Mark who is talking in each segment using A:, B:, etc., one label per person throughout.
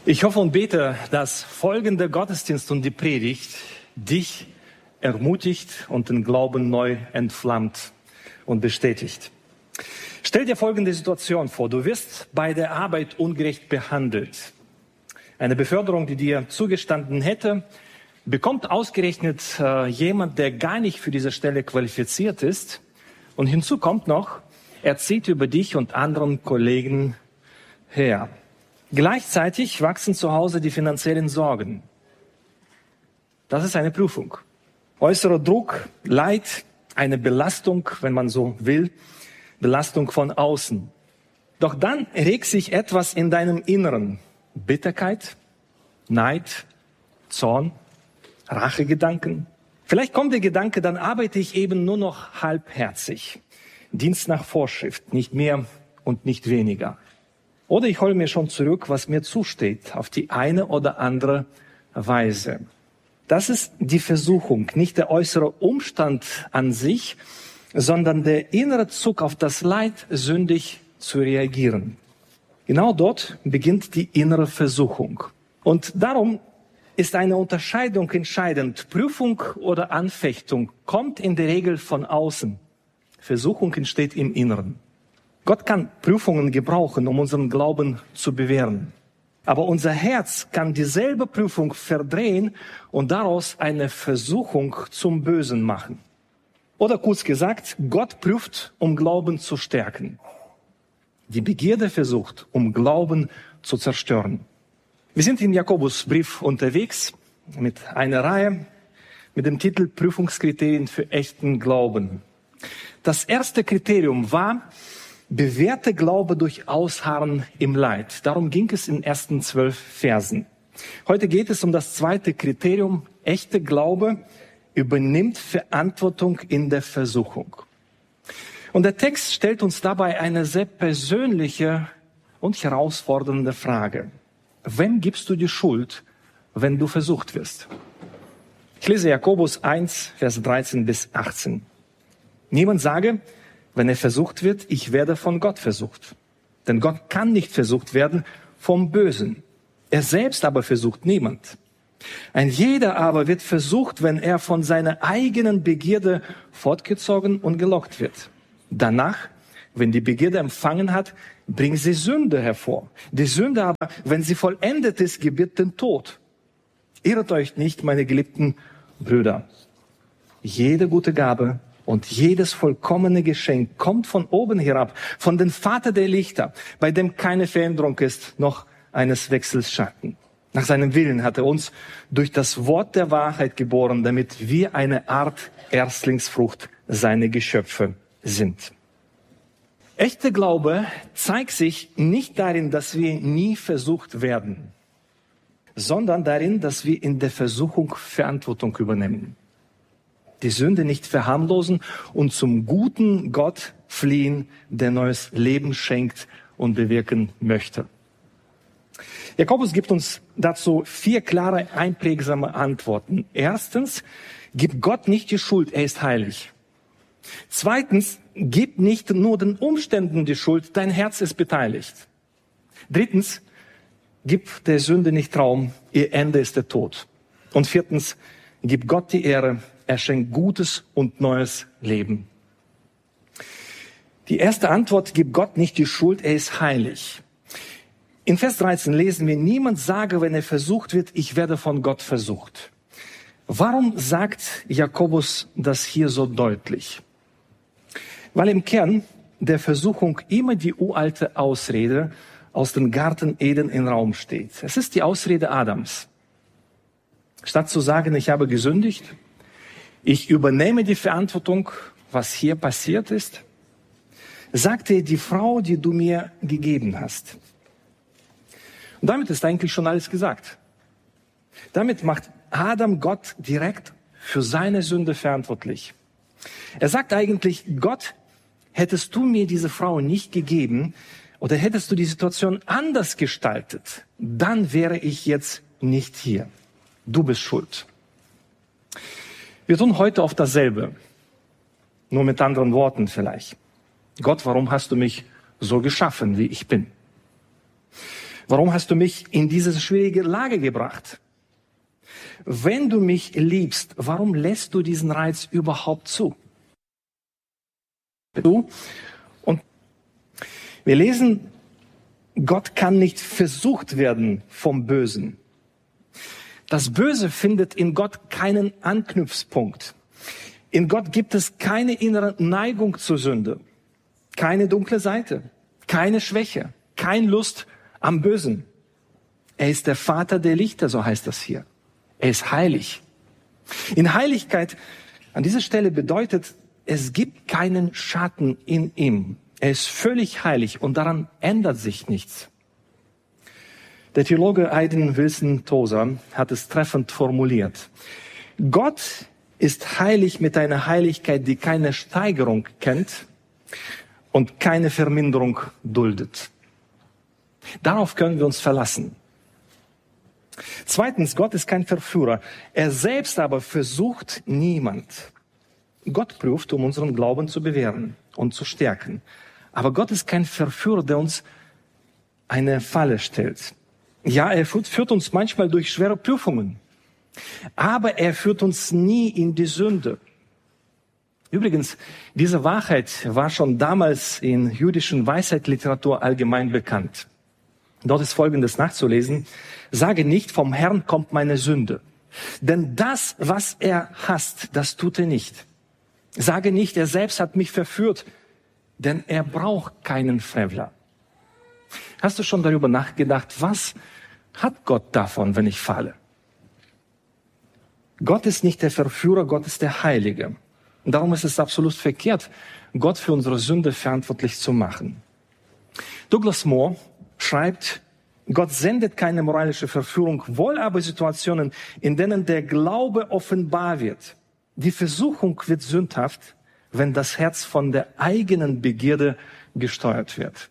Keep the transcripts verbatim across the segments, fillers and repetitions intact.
A: Ich hoffe und bete, dass folgender Gottesdienst und die Predigt dich ermutigt und den Glauben neu entflammt und bestätigt. Stell dir folgende Situation vor. Du wirst bei der Arbeit ungerecht behandelt. Eine Beförderung, die dir zugestanden hätte, bekommt ausgerechnet äh, jemand, der gar nicht für diese Stelle qualifiziert ist. Und hinzu kommt noch, er zieht über dich und anderen Kollegen her. Gleichzeitig wachsen zu Hause die finanziellen Sorgen. Das ist eine Prüfung. Äußerer Druck, Leid, eine Belastung, wenn man so will, Belastung von außen. Doch dann regt sich etwas in deinem Inneren. Bitterkeit, Neid, Zorn, Rachegedanken. Vielleicht kommt der Gedanke, dann arbeite ich eben nur noch halbherzig. Dienst nach Vorschrift, nicht mehr und nicht weniger. Oder ich hole mir schon zurück, was mir zusteht, auf die eine oder andere Weise. Das ist die Versuchung, nicht der äußere Umstand an sich, sondern der innere Zug auf das Leid, sündig zu reagieren. Genau dort beginnt die innere Versuchung. Und darum ist eine Unterscheidung entscheidend. Prüfung oder Anfechtung kommt in der Regel von außen. Versuchung entsteht im Inneren. Gott kann Prüfungen gebrauchen, um unseren Glauben zu bewähren. Aber unser Herz kann dieselbe Prüfung verdrehen und daraus eine Versuchung zum Bösen machen. Oder kurz gesagt, Gott prüft, um Glauben zu stärken. Die Begierde versucht, um Glauben zu zerstören. Wir sind im Jakobusbrief unterwegs mit einer Reihe mit dem Titel Prüfungskriterien für echten Glauben. Das erste Kriterium war, bewährte Glaube durch Ausharren im Leid. Darum ging es in den ersten zwölf Versen. Heute geht es um das zweite Kriterium. Echte Glaube übernimmt Verantwortung in der Versuchung. Und der Text stellt uns dabei eine sehr persönliche und herausfordernde Frage. Wem gibst du die Schuld, wenn du versucht wirst? Ich lese Jakobus eins, Vers dreizehn bis achtzehn. Niemand sage, wenn er versucht wird, ich werde von Gott versucht. Denn Gott kann nicht versucht werden vom Bösen. Er selbst aber versucht niemand. Ein jeder aber wird versucht, wenn er von seiner eigenen Begierde fortgezogen und gelockt wird. Danach, wenn die Begierde empfangen hat, bringt sie Sünde hervor. Die Sünde aber, wenn sie vollendet ist, gebiert den Tod. Irret euch nicht, meine geliebten Brüder. Jede gute Gabe und jedes vollkommene Geschenk kommt von oben herab, von dem Vater der Lichter, bei dem keine Veränderung ist, noch eines Wechsels Schatten. Nach seinem Willen hat er uns durch das Wort der Wahrheit geboren, damit wir eine Art Erstlingsfrucht seiner Geschöpfe sind. Echter Glaube zeigt sich nicht darin, dass wir nie versucht werden, sondern darin, dass wir in der Versuchung Verantwortung übernehmen. Die Sünde nicht verharmlosen und zum guten Gott fliehen, der neues Leben schenkt und bewirken möchte. Jakobus gibt uns dazu vier klare, einprägsame Antworten. Erstens, gib Gott nicht die Schuld, er ist heilig. Zweitens, gib nicht nur den Umständen die Schuld, dein Herz ist beteiligt. Drittens, gib der Sünde nicht Raum, ihr Ende ist der Tod. Und viertens, gib Gott die Ehre, er schenkt gutes und neues Leben. Die erste Antwort, gib Gott nicht die Schuld, er ist heilig. In Vers dreizehn lesen wir, niemand sage, wenn er versucht wird, ich werde von Gott versucht. Warum sagt Jakobus das hier so deutlich? Weil im Kern der Versuchung immer die uralte Ausrede aus dem Garten Eden im Raum steht. Es ist die Ausrede Adams. Statt zu sagen, ich habe gesündigt, ich übernehme die Verantwortung, was hier passiert ist, sagte er, die Frau, die du mir gegeben hast. Und damit ist eigentlich schon alles gesagt. Damit macht Adam Gott direkt für seine Sünde verantwortlich. Er sagt eigentlich, Gott, hättest du mir diese Frau nicht gegeben oder hättest du die Situation anders gestaltet, dann wäre ich jetzt nicht hier. Du bist schuld. Wir tun heute oft dasselbe, nur mit anderen Worten vielleicht. Gott, warum hast du mich so geschaffen, wie ich bin? Warum hast du mich in diese schwierige Lage gebracht? Wenn du mich liebst, warum lässt du diesen Reiz überhaupt zu? Du und wir lesen, Gott kann nicht versucht werden vom Bösen. Das Böse findet in Gott keinen Anknüpfpunkt. In Gott gibt es keine innere Neigung zur Sünde, keine dunkle Seite, keine Schwäche, keine Lust am Bösen. Er ist der Vater der Lichter, so heißt das hier. Er ist heilig. In Heiligkeit, an dieser Stelle bedeutet, es gibt keinen Schatten in ihm. Er ist völlig heilig und daran ändert sich nichts. Der Theologe Aiden Wilson Tozer hat es treffend formuliert. Gott ist heilig mit einer Heiligkeit, die keine Steigerung kennt und keine Verminderung duldet. Darauf können wir uns verlassen. Zweitens, Gott ist kein Verführer. Er selbst aber versucht niemand. Gott prüft, um unseren Glauben zu bewähren und zu stärken. Aber Gott ist kein Verführer, der uns eine Falle stellt. Ja, er führt uns manchmal durch schwere Prüfungen. Aber er führt uns nie in die Sünde. Übrigens, diese Wahrheit war schon damals in jüdischen Weisheitsliteratur allgemein bekannt. Dort ist Folgendes nachzulesen. Sage nicht, vom Herrn kommt meine Sünde. Denn das, was er hasst, das tut er nicht. Sage nicht, er selbst hat mich verführt, denn er braucht keinen Frevler. Hast du schon darüber nachgedacht, was hat Gott davon, wenn ich falle? Gott ist nicht der Verführer, Gott ist der Heilige. Und darum ist es absolut verkehrt, Gott für unsere Sünde verantwortlich zu machen. Douglas Moore schreibt, Gott sendet keine moralische Verführung, wohl aber Situationen, in denen der Glaube offenbar wird. Die Versuchung wird sündhaft, wenn das Herz von der eigenen Begierde gesteuert wird.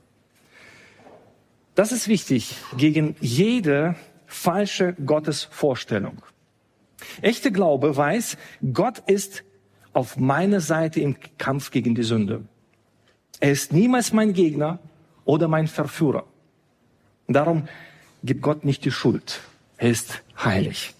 A: Das ist wichtig gegen jede falsche Gottesvorstellung. Echter Glaube weiß, Gott ist auf meiner Seite im Kampf gegen die Sünde. Er ist niemals mein Gegner oder mein Verführer. Darum gibt Gott nicht die Schuld. Er ist heilig.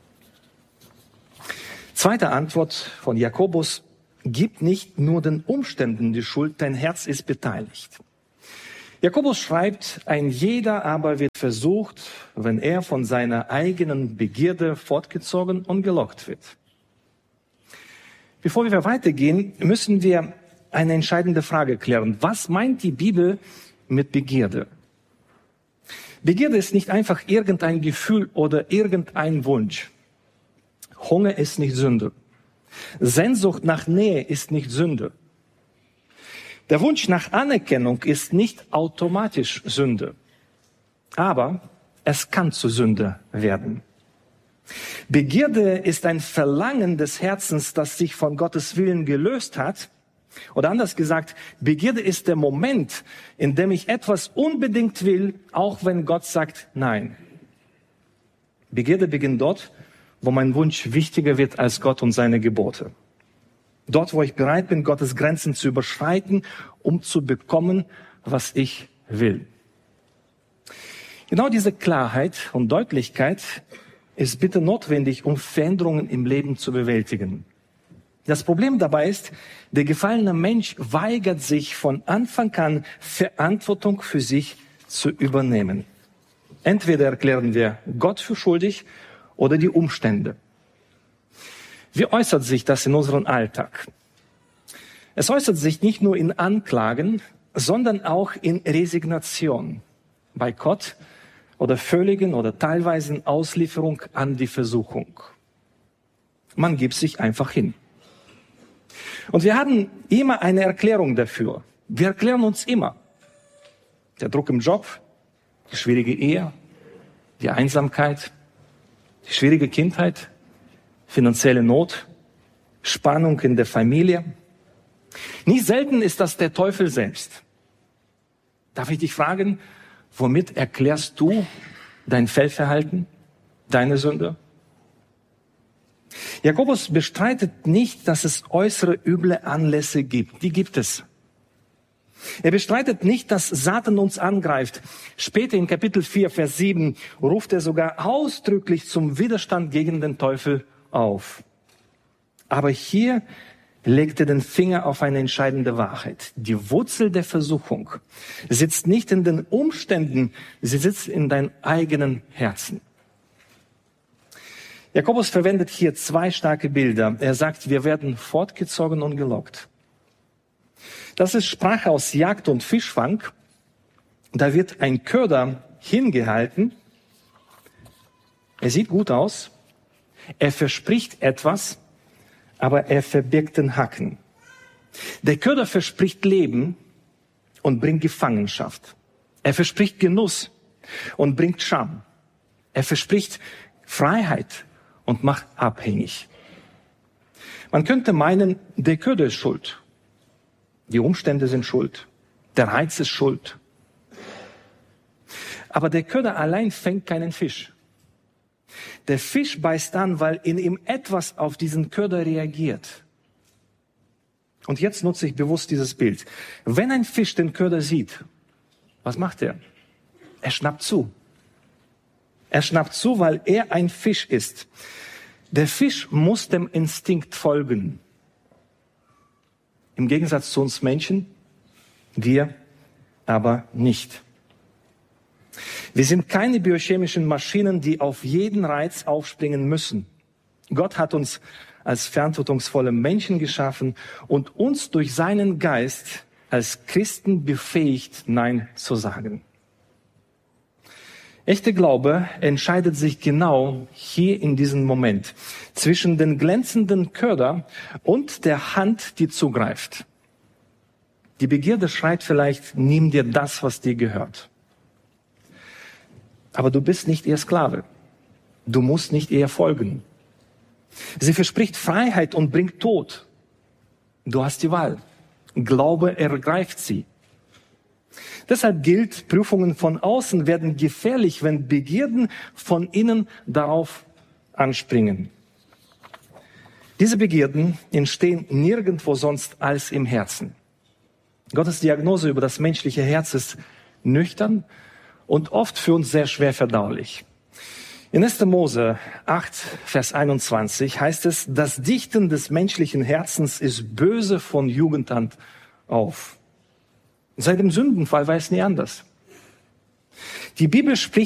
A: Zweite Antwort von Jakobus: Gib nicht nur den Umständen die Schuld, dein Herz ist beteiligt. Jakobus schreibt, ein jeder aber wird versucht, wenn er von seiner eigenen Begierde fortgezogen und gelockt wird. Bevor wir weitergehen, müssen wir eine entscheidende Frage klären. Was meint die Bibel mit Begierde? Begierde ist nicht einfach irgendein Gefühl oder irgendein Wunsch. Hunger ist nicht Sünde. Sehnsucht nach Nähe ist nicht Sünde. Der Wunsch nach Anerkennung ist nicht automatisch Sünde. Aber es kann zu Sünde werden. Begierde ist ein Verlangen des Herzens, das sich von Gottes Willen gelöst hat. Oder anders gesagt, Begierde ist der Moment, in dem ich etwas unbedingt will, auch wenn Gott sagt Nein. Begierde beginnt dort, wo mein Wunsch wichtiger wird als Gott und seine Gebote. Dort, wo ich bereit bin, Gottes Grenzen zu überschreiten, um zu bekommen, was ich will. Genau diese Klarheit und Deutlichkeit ist bitte notwendig, um Veränderungen im Leben zu bewältigen. Das Problem dabei ist, der gefallene Mensch weigert sich von Anfang an, Verantwortung für sich zu übernehmen. Entweder erklären wir Gott für schuldig oder die Umstände. Wie äußert sich das in unserem Alltag? Es äußert sich nicht nur in Anklagen, sondern auch in Resignation bei Gott oder völligen oder teilweisen Auslieferung an die Versuchung. Man gibt sich einfach hin. Und wir haben immer eine Erklärung dafür. Wir erklären uns immer. Der Druck im Job, die schwierige Ehe, die Einsamkeit, die schwierige Kindheit, finanzielle Not, Spannung in der Familie. Nicht selten ist das der Teufel selbst. Darf ich dich fragen, womit erklärst du dein Fehlverhalten, deine Sünde? Jakobus bestreitet nicht, dass es äußere üble Anlässe gibt. Die gibt es. Er bestreitet nicht, dass Satan uns angreift. Später in Kapitel vier, Vers sieben ruft er sogar ausdrücklich zum Widerstand gegen den Teufel auf. Aber hier legt er den Finger auf eine entscheidende Wahrheit. Die Wurzel der Versuchung sitzt nicht in den Umständen, sie sitzt in deinem eigenen Herzen. Jakobus verwendet hier zwei starke Bilder. Er sagt, wir werden fortgezogen und gelockt. Das ist Sprache aus Jagd und Fischfang. Da wird ein Köder hingehalten. Er sieht gut aus. Er verspricht etwas, aber er verbirgt den Haken. Der Köder verspricht Leben und bringt Gefangenschaft. Er verspricht Genuss und bringt Scham. Er verspricht Freiheit und macht abhängig. Man könnte meinen, der Köder ist schuld. Die Umstände sind schuld. Der Reiz ist schuld. Aber der Köder allein fängt keinen Fisch. Der Fisch beißt an, weil in ihm etwas auf diesen Köder reagiert. Und jetzt nutze ich bewusst dieses Bild. Wenn ein Fisch den Köder sieht, was macht er? Er schnappt zu. Er schnappt zu, weil er ein Fisch ist. Der Fisch muss dem Instinkt folgen. Im Gegensatz zu uns Menschen, wir aber nicht. Wir sind keine biochemischen Maschinen, die auf jeden Reiz aufspringen müssen. Gott hat uns als verantwortungsvolle Menschen geschaffen und uns durch seinen Geist als Christen befähigt, Nein zu sagen. Echter Glaube entscheidet sich genau hier in diesem Moment zwischen den glänzenden Köder und der Hand, die zugreift. Die Begierde schreit vielleicht, nimm dir das, was dir gehört. Aber du bist nicht ihr Sklave. Du musst nicht ihr folgen. Sie verspricht Freiheit und bringt Tod. Du hast die Wahl. Glaube ergreift sie. Deshalb gilt, Prüfungen von außen werden gefährlich, wenn Begierden von innen darauf anspringen. Diese Begierden entstehen nirgendwo sonst als im Herzen. Gottes Diagnose über das menschliche Herz ist nüchtern und oft für uns sehr schwer verdaulich. In erster Mose acht, Vers einundzwanzig heißt es, das Dichten des menschlichen Herzens ist böse von Jugend an auf. Seit dem Sündenfall war es nie anders. Die Bibel spricht